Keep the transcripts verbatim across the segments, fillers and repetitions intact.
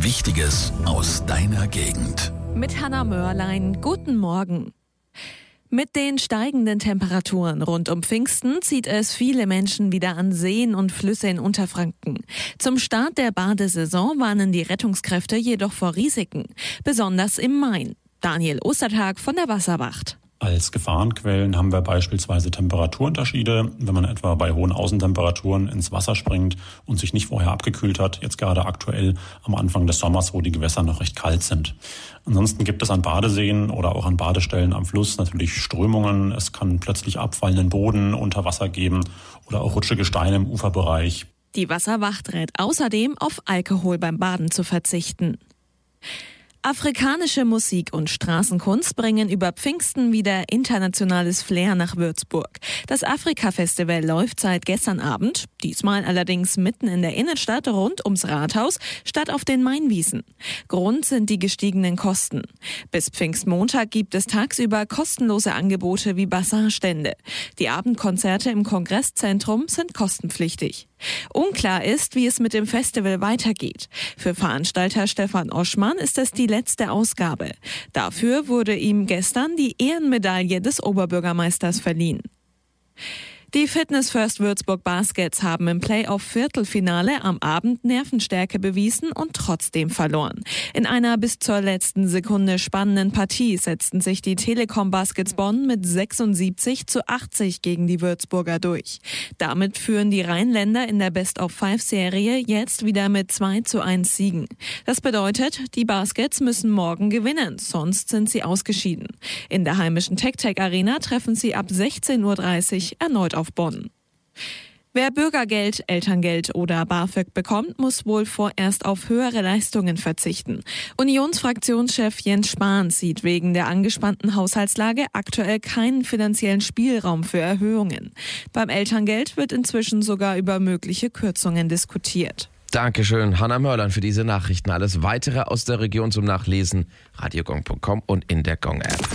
Wichtiges aus deiner Gegend. Mit Hanna Mörlein, guten Morgen. Mit den steigenden Temperaturen rund um Pfingsten zieht es viele Menschen wieder an Seen und Flüsse in Unterfranken. Zum Start der Badesaison warnen die Rettungskräfte jedoch vor Risiken, besonders im Main. Daniel Ostertag von der Wasserwacht. Als Gefahrenquellen haben wir beispielsweise Temperaturunterschiede, wenn man etwa bei hohen Außentemperaturen ins Wasser springt und sich nicht vorher abgekühlt hat, jetzt gerade aktuell am Anfang des Sommers, wo die Gewässer noch recht kalt sind. Ansonsten gibt es an Badeseen oder auch an Badestellen am Fluss natürlich Strömungen. Es kann plötzlich abfallenden Boden unter Wasser geben oder auch rutschige Steine im Uferbereich. Die Wasserwacht rät außerdem, auf Alkohol beim Baden zu verzichten. Afrikanische Musik und Straßenkunst bringen über Pfingsten wieder internationales Flair nach Würzburg. Das Afrika-Festival läuft seit gestern Abend, diesmal allerdings mitten in der Innenstadt rund ums Rathaus, statt auf den Mainwiesen. Grund sind die gestiegenen Kosten. Bis Pfingstmontag gibt es tagsüber kostenlose Angebote wie Basarstände. Die Abendkonzerte im Kongresszentrum sind kostenpflichtig. Unklar ist, wie es mit dem Festival weitergeht. Für Veranstalter Stefan Oschmann ist es die letzte Ausgabe. Dafür wurde ihm gestern die Ehrenmedaille des Oberbürgermeisters verliehen. Die Fitness First Würzburg Baskets haben im Playoff-Viertelfinale am Abend Nervenstärke bewiesen und trotzdem verloren. In einer bis zur letzten Sekunde spannenden Partie setzten sich die Telekom Baskets Bonn mit sechsundsiebzig zu achtzig gegen die Würzburger durch. Damit führen die Rheinländer in der Best-of-Five-Serie jetzt wieder mit zwei zu eins Siegen. Das bedeutet, die Baskets müssen morgen gewinnen, sonst sind sie ausgeschieden. In der heimischen Tech-Tech Arena treffen sie ab sechzehn Uhr dreißig erneut auf Bonn. Wer Bürgergeld, Elterngeld oder BAföG bekommt, muss wohl vorerst auf höhere Leistungen verzichten. Unionsfraktionschef Jens Spahn sieht wegen der angespannten Haushaltslage aktuell keinen finanziellen Spielraum für Erhöhungen. Beim Elterngeld wird inzwischen sogar über mögliche Kürzungen diskutiert. Dankeschön, Hanna Mörlein, für diese Nachrichten. Alles Weitere aus der Region zum Nachlesen, radiogong punkt com und in der Gong-App.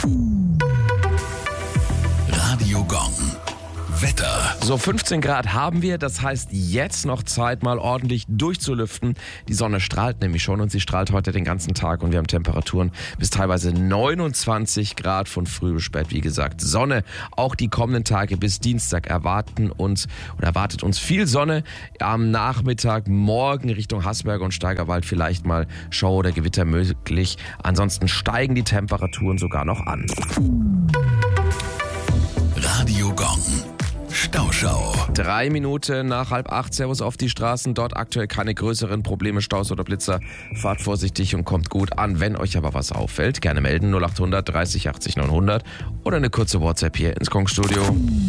Radio Gong. Wetter. So, fünfzehn Grad haben wir, das heißt jetzt noch Zeit, mal ordentlich durchzulüften. Die Sonne strahlt nämlich schon und sie strahlt heute den ganzen Tag und wir haben Temperaturen bis teilweise neunundzwanzig Grad von früh bis spät. Wie gesagt, Sonne. Auch die kommenden Tage bis Dienstag erwarten uns oder erwartet uns viel Sonne. Am Nachmittag, morgen Richtung Haßberge und Steigerwald vielleicht mal Schauer oder Gewitter möglich. Ansonsten steigen die Temperaturen sogar noch an. Radio Gong. Stauschau. Drei Minuten nach halb acht. Servus auf die Straßen. Dort aktuell keine größeren Probleme, Staus oder Blitzer. Fahrt vorsichtig und kommt gut an. Wenn euch aber was auffällt, gerne melden. null acht hundert dreißig achtzig neunhundert oder eine kurze WhatsApp hier ins Gong-Studio.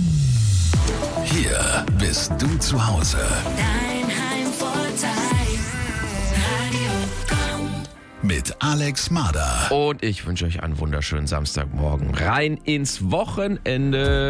Hier bist du zu Hause. Dein Heimvorteil. Radio Gong. Mit Alex Mader. Und ich wünsche euch einen wunderschönen Samstagmorgen. Rein ins Wochenende.